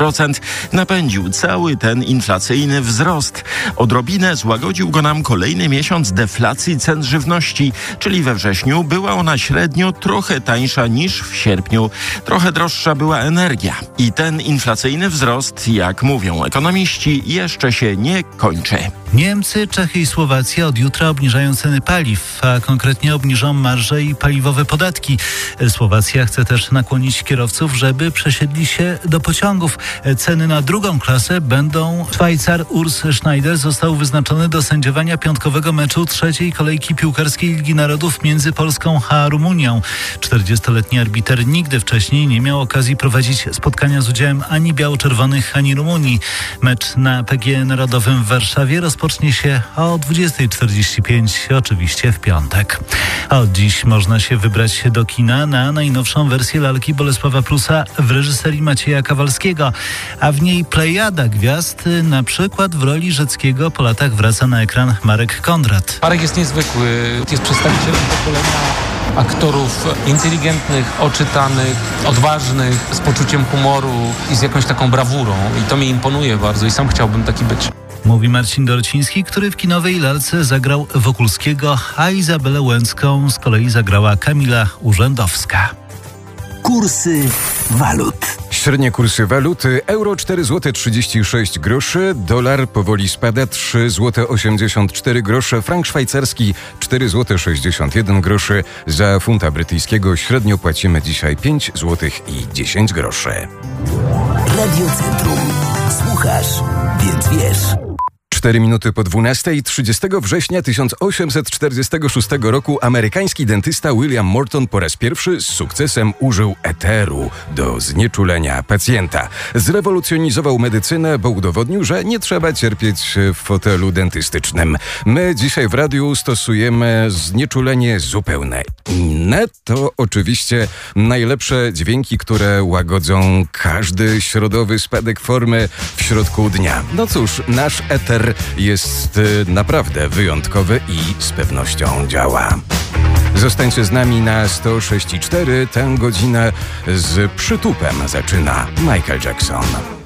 6% napędził cały ten inflacyjny wzrost. Odrobinę złagodził go nam kolejny miesiąc deflacji cen żywności, czyli we wrześniu była ona średnio trochę tańsza niż w sierpniu. Trochę droższa była energia. I ten inflacyjny wzrost, jak mówią ekonomiści, jeszcze się nie kończy. Niemcy, Czechy i Słowacja od jutra obniżają ceny paliw, a konkretnie obniżą marże i paliwowe podatki. Słowacja chce też nakłonić kierowców, żeby przesiedli się do pociągów. Ceny na drugą klasę będą... Szwajcar Urs Schneider został wyznaczony do sędziowania piątkowego meczu trzeciej kolejki piłkarskiej Ligi Narodów między Polską a Rumunią. 40-letni arbiter nigdy wcześniej nie miał okazji prowadzić spotkania z udziałem ani biało-czerwonych, ani Rumunii. Mecz na PGE Narodowym w Warszawie rozpocznie się o 20:45, oczywiście w piątek. A od dziś można się wybrać do kina na najnowszą wersję lalki Bolesława Prusa w reżyserii Macieja Kawalskiego, a w niej plejada gwiazd, na przykład w roli Rzeckiego po latach wraca na ekran Marek Kondrat. Marek jest niezwykły, jest przedstawicielem pokolenia aktorów inteligentnych, oczytanych, odważnych, z poczuciem humoru i z jakąś taką brawurą. I to mi imponuje bardzo i sam chciałbym taki być. Mówi Marcin Dorciński, który w kinowej lalce zagrał Wokulskiego, a Izabelę Łęcką z kolei zagrała Kamila Urzędowska. Kursy walut. Średnie kursy waluty: euro 4,36 zł, dolar powoli spada 3,84 zł, frank szwajcarski 4,61 zł, za funta brytyjskiego średnio płacimy dzisiaj 5,10 zł. Radio Centrum. Słuchasz, więc wiesz. 4 minuty po 12. 30 września 1846 roku amerykański dentysta William Morton po raz pierwszy z sukcesem użył eteru do znieczulenia pacjenta. Zrewolucjonizował medycynę, bo udowodnił, że nie trzeba cierpieć w fotelu dentystycznym. My dzisiaj w radiu stosujemy znieczulenie zupełnie inne. To oczywiście najlepsze dźwięki, które łagodzą każdy środowy spadek formy w środku dnia. No cóż, nasz eter jest naprawdę wyjątkowy i z pewnością działa. Zostańcie z nami na 106,4. Tę godzinę z przytupem zaczyna Michael Jackson.